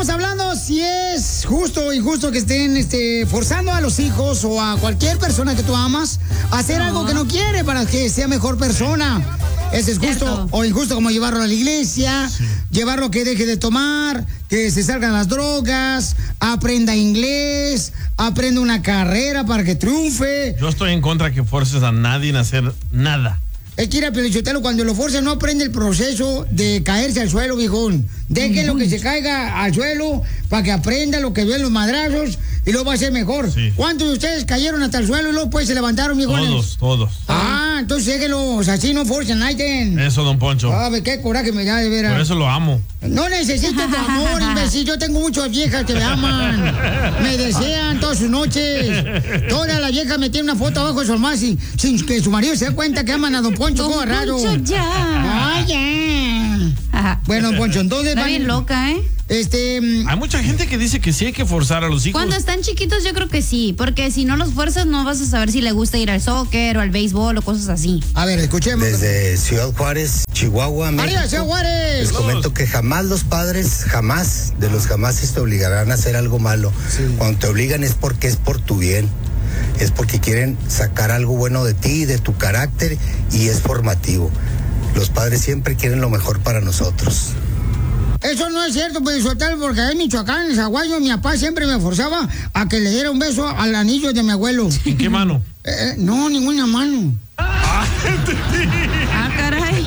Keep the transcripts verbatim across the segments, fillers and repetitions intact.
estamos hablando si es justo o injusto que estén este, forzando a los hijos o a cualquier persona que tú amas a hacer no. algo que no quiere para que sea mejor persona. ¿Ese es justo Cierto. o injusto? Como llevarlo a la iglesia, sí. llevarlo que deje de tomar, que se salgan las drogas, aprenda inglés, aprenda una carrera para que triunfe. Yo estoy en contra que forces a nadie a hacer nada. Es que ir a Pelichotelo, cuando lo forza no aprende el proceso de caerse al suelo, viejón. Déjenlo que se caiga al suelo para que aprenda lo que ven los madrazos y luego va a ser mejor. Sí. ¿Cuántos de ustedes cayeron hasta el suelo y luego pues se levantaron, viejones? Todos, todos. Ah, entonces déjenlos, así no forcen, Aiden. Eso, don Poncho. Ah, qué coraje me da, de veras. Por eso lo amo. No necesito tu amor, imbécil. Yo tengo muchas viejas que me aman. Me desean todas sus noches. Todas las viejas me tienen una foto abajo de su almohada sin, sin que su marido se dé cuenta que aman a don Poncho. Don raro. Poncho, ya. Ay, ya. Ajá. Bueno, don Poncho, entonces... Está bien loca, ¿eh? Este... Hay mucha gente que dice que sí hay que forzar a los hijos. Cuando están chiquitos yo creo que sí, porque si no los fuerzas no vas a saber si le gusta ir al soccer o al béisbol o cosas así. A ver, escuchemos. Desde Ciudad Juárez, Chihuahua, México. ¡Arriba, Ciudad Juárez! Les comento que jamás los padres, jamás, de los jamases te obligarán a hacer algo malo. Sí. Cuando te obligan es porque es por tu bien. Es porque quieren sacar algo bueno de ti, de tu carácter, y es formativo. Los padres siempre quieren lo mejor para nosotros. Eso no es cierto, pues, soltar, porque ahí en Michoacán, en Zaguayo, mi papá siempre me forzaba a que le diera un beso al anillo de mi abuelo. ¿En qué mano? Eh, no, ninguna mano. Ah, ah caray.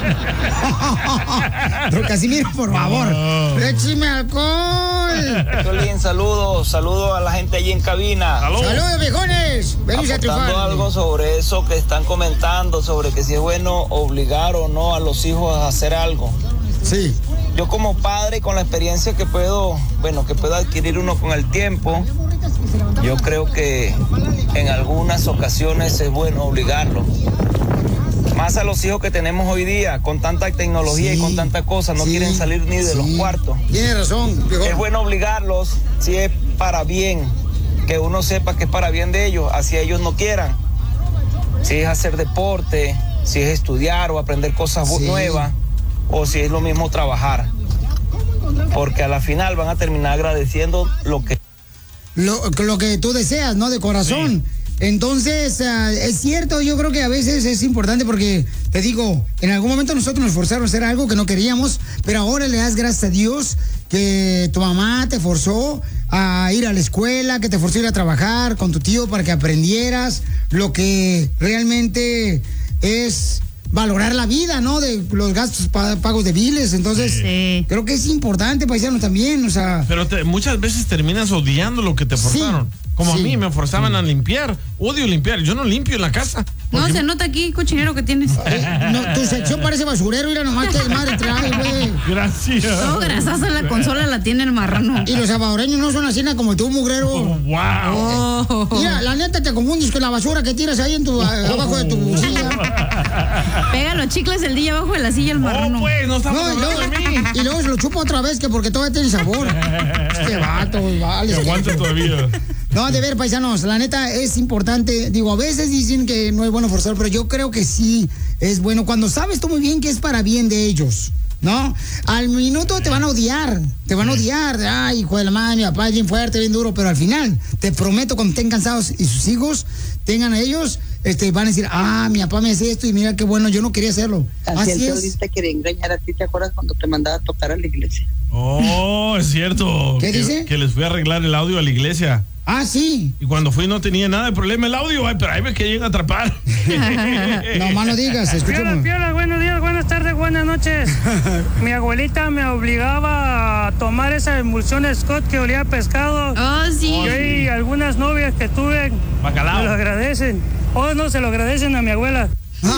Don Casimiro, por favor, no. écheme alcohol. Piolín, saludos, saludos a la gente allí en cabina. Saludos, saludos viejones. Venís a triunfar. Algo sobre eso que están comentando, sobre que si es bueno obligar o no a los hijos a hacer algo. Sí. Yo como padre, con la experiencia que puedo, bueno, que puedo adquirir uno con el tiempo, yo creo que en algunas ocasiones es bueno obligarlo. Más a los hijos que tenemos hoy día, con tanta tecnología sí, y con tanta cosa, no sí, quieren salir ni de sí. los cuartos. Tiene razón. Mejor. Es bueno obligarlos si es para bien, que uno sepa que es para bien de ellos, así ellos no quieran. Si es hacer deporte, si es estudiar o aprender cosas sí. nuevas, o si es lo mismo trabajar, porque a la final van a terminar agradeciendo lo que lo, lo que tú deseas, ¿no? De corazón. Sí. Entonces, uh, es cierto, yo creo que a veces es importante porque, te digo, en algún momento nosotros nos forzaron a hacer algo que no queríamos, pero ahora le das gracias a Dios que tu mamá te forzó a ir a la escuela, que te forzó a ir a trabajar con tu tío para que aprendieras lo que realmente es valorar la vida, ¿no? De los gastos pagos de biles. Entonces, sí. creo que es importante, paisano, también, o sea... Pero te, muchas veces terminas odiando lo que te forzaron. Sí. Como sí. a mí me forzaban a limpiar. Odio limpiar. Yo no limpio en la casa. No, se nota aquí, cochinero que tienes. No, tu sección parece basurero. Mira nomás que madre trae, güey. Gracias. Todo grasazo en la consola la tiene el marrano. Y los salvadoreños no son así como tú, mugrero. Oh, wow. Oh. Mira, la neta te confundes con la basura que tiras ahí en tu, oh. abajo de tu silla. Pega los chicles el día abajo de la silla el marrano. Oh, pues, no estamos no, y, luego, de mí. Y luego se lo chupa otra vez que porque todavía tiene sabor. Este vato, vale. Se aguanta todavía. No, de ver, paisanos, la neta es importante. Digo, a veces dicen que no es bueno forzar, pero yo creo que sí es bueno cuando sabes tú muy bien que es para bien de ellos, ¿no? Al minuto te van a odiar, te van a odiar. Ay, hijo de la madre, mi papá es bien fuerte, bien duro, pero al final, te prometo, cuando estén cansados y sus hijos tengan a ellos, este, van a decir, ah, mi papá me hacía esto y mira qué bueno, yo no quería hacerlo. Así, Así es. Así te quería engañar a ti, ¿te acuerdas cuando te mandaba a tocar a la iglesia? Oh, es cierto. ¿Qué que, dice? Que les fui a arreglar el audio a la iglesia. Ah, sí. Y cuando fui no tenía nada de problema el audio, ay, pero ahí me querían atrapar. No más no digas, escúchame. Piola, piola, buenos días, buenas tardes, buenas noches. Mi abuelita me obligaba a tomar esa emulsión Scott que olía a pescado. Oh, sí. Y hay algunas novias que tuve. Bacalao. Me lo agradecen. Oh, no, se lo agradecen a mi abuela.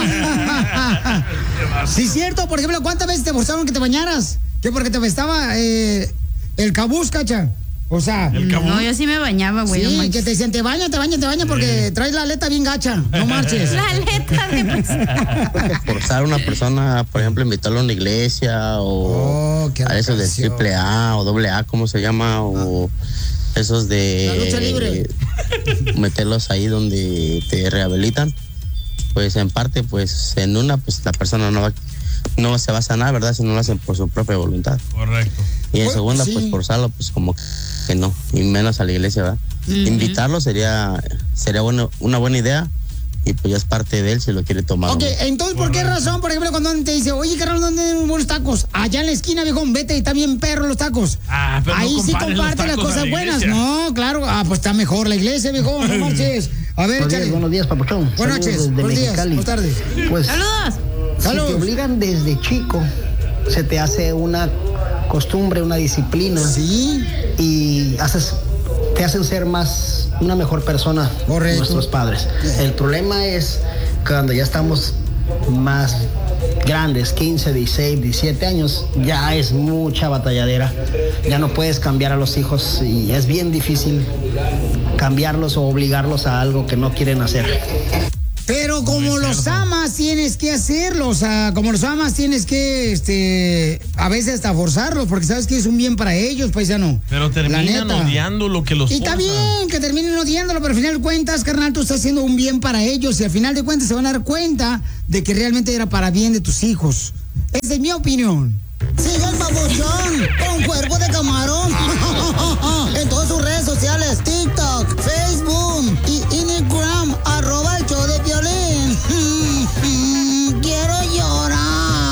Sí, cierto. Por ejemplo, ¿cuántas veces te forzaron que te bañaras? Que porque te estaba eh, el cabuz, cacha. O sea, el no, yo sí me bañaba, güey. Sí, no que te decían, te baña, te baña, te baña, porque sí. traes la aleta bien gacha, no marches. La aleta de forzar a una persona, por ejemplo, invitarlo a una iglesia o oh, a esos de triple A o doble A, ¿cómo se llama? O esos de la lucha libre. Meterlos ahí donde te rehabilitan. Pues en parte, pues en una, pues la persona no va, no se va a sanar, ¿verdad? Si no lo hacen por su propia voluntad. Correcto. Y en Pues, segunda, sí. pues forzarlo, pues como que no, y menos a la iglesia, ¿verdad? Ujú. Invitarlo sería sería bueno, una buena idea, y pues ya es parte de él si lo quiere tomar. Ok, ¿no? entonces, ¿por qué razón, por ejemplo, cuando te dice, oye, carnal, ¿dónde hay buenos tacos? Allá en la esquina, viejón, vete, está bien perro los tacos. Ah, pero no Ahí sí compares los comparte las tacos a cosas la buenas. iglesia. No, claro, ah, pues está mejor la iglesia, viejón, no marches. A ver, Buenos días, échale. buenos días, papuchón. Buenas Saludos noches, desde buenos días, Mexicali. buenas tardes. Pues, ¡Saludos! si Saludos. te obligan desde chico, se te hace una costumbre, una disciplina. Sí. Y haces, te hacen ser más, una mejor persona. Correcto. Nuestros padres. El problema es cuando ya estamos más grandes, quince, dieciséis, diecisiete años, ya es mucha batalladera. Ya no puedes cambiar a los hijos y es bien difícil cambiarlos o obligarlos a algo que no quieren hacer. Pero como Muy los cierto. amas, tienes que hacerlo. O sea, como los amas, tienes que, este, a veces hasta forzarlos, porque sabes que es un bien para ellos, paisano. Pero La terminan neta. odiando lo que los Y está forza. bien que terminen odiándolo, pero al final de cuentas, carnal, tú estás haciendo un bien para ellos y al final de cuentas se van a dar cuenta de que realmente era para bien de tus hijos. Esa es mi opinión. Sigue el babuchón con cuerpo de camarón en todas sus redes sociales, TikTok, Facebook y Instagram, arroba el show de Piolín. Quiero llorar.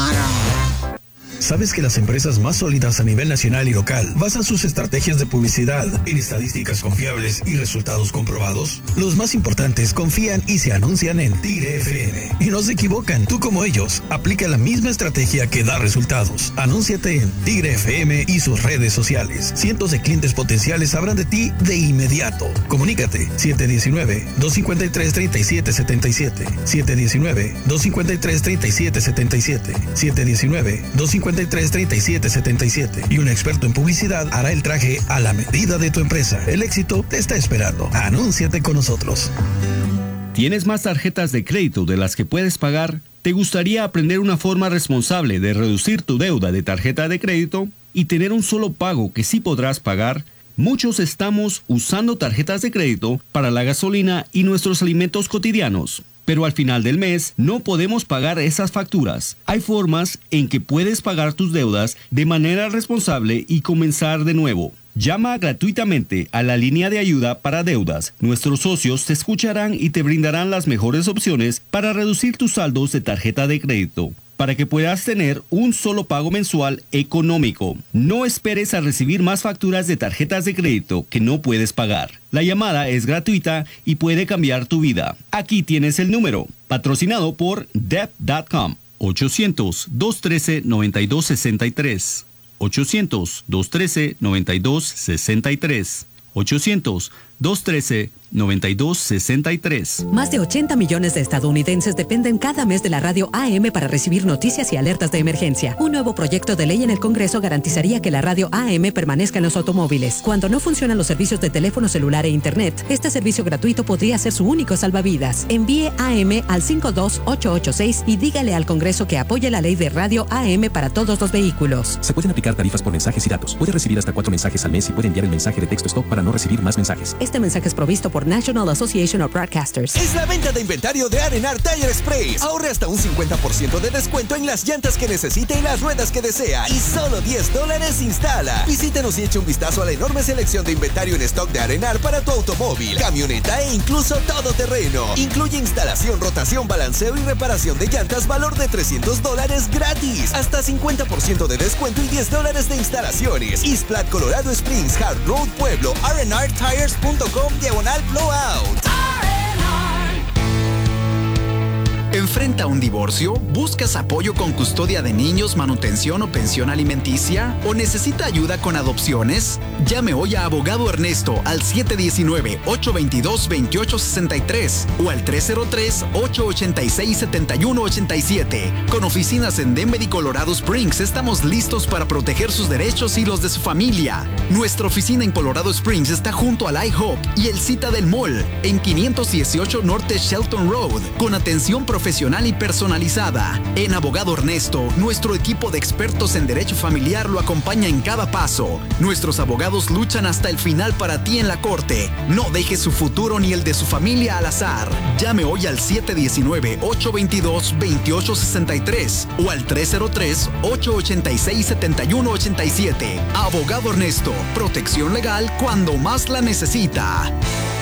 ¿Sabes que las empresas más sólidas a nivel nacional y local basan sus estrategias de publicidad en estadísticas confiables y resultados comprobados? Los más importantes confían y se anuncian en Tigre F M. Y no se equivocan, tú como ellos, aplica la misma estrategia que da resultados. Anúnciate en Tigre F M y sus redes sociales. Cientos de clientes potenciales sabrán de ti de inmediato. Comunícate siete uno nueve, dos cinco tres, tres siete siete siete, siete uno nueve, dos cinco tres, tres siete siete siete, siete uno nueve, dos cinco tres, tres siete siete siete, y un experto en publicidad hará el traje a la medida de tu empresa. El éxito te está esperando. Anúnciate con nosotros. ¿Tienes más tarjetas de crédito de las que puedes pagar? ¿Te gustaría aprender una forma responsable de reducir tu deuda de tarjeta de crédito y tener un solo pago que sí podrás pagar? Muchos estamos usando tarjetas de crédito para la gasolina y nuestros alimentos cotidianos. Pero al final del mes no podemos pagar esas facturas. Hay formas en que puedes pagar tus deudas de manera responsable y comenzar de nuevo. Llama gratuitamente a la línea de ayuda para deudas. Nuestros socios te escucharán y te brindarán las mejores opciones para reducir tus saldos de tarjeta de crédito, para que puedas tener un solo pago mensual económico. No esperes a recibir más facturas de tarjetas de crédito que no puedes pagar. La llamada es gratuita y puede cambiar tu vida. Aquí tienes el número, patrocinado por debt punto com. ochocientos, dos trece, noventa y dos sesenta y tres. ochocientos, dos trece, noventa y dos sesenta y tres. ochocientos, dos trece, noventa y dos sesenta y tres. Más de ochenta millones de estadounidenses dependen cada mes de la radio A M para recibir noticias y alertas de emergencia. Un nuevo proyecto de ley en el Congreso garantizaría que la radio A M permanezca en los automóviles. Cuando no funcionan los servicios de teléfono celular e internet, este servicio gratuito podría ser su único salvavidas. Envíe A M al cinco dos ocho ocho seis y dígale al Congreso que apoye la ley de radio A M para todos los vehículos. Se pueden aplicar tarifas por mensajes y datos. Puede recibir hasta cuatro mensajes al mes y puede enviar el mensaje de texto stop para no recibir más mensajes. Este mensaje es provisto por National Association of Broadcasters. Es la venta de inventario de Arenar Tire Express. Ahorre hasta un cincuenta por ciento de descuento en las llantas que necesite y las ruedas que desea. Y solo diez dólares instala. Visítenos y eche un vistazo a la enorme selección de inventario en stock de Arenar para tu automóvil, camioneta e incluso todoterreno. Incluye instalación, rotación, balanceo y reparación de llantas, valor de trescientos dólares gratis. Hasta cincuenta por ciento de descuento y diez dólares de instalaciones. East Platte, Colorado Springs, Hard Road, Pueblo, R N R tires punto com diagonal blowout. ¿Enfrenta un divorcio? ¿Buscas apoyo con custodia de niños, manutención o pensión alimenticia? ¿O necesita ayuda con adopciones? Llame hoy a Abogado Ernesto al siete uno nueve, ocho dos dos, dos ocho seis tres o al tres cero tres, ocho ocho seis, siete uno ocho siete. Con oficinas en Denver y Colorado Springs, estamos listos para proteger sus derechos y los de su familia. Nuestra oficina en Colorado Springs está junto al iHope y el Citadel Mall en quinientos dieciocho Norte Shelton Road, con atención profesional profesional y personalizada. En Abogado Ernesto, nuestro equipo de expertos en derecho familiar lo acompaña en cada paso. Nuestros abogados luchan hasta el final para ti en la corte. No deje su futuro ni el de su familia al azar. Llame hoy al siete uno nueve, ocho dos dos, dos ocho seis tres o al tres cero tres, ocho ocho seis, siete uno ocho siete. Abogado Ernesto, protección legal cuando más la necesita.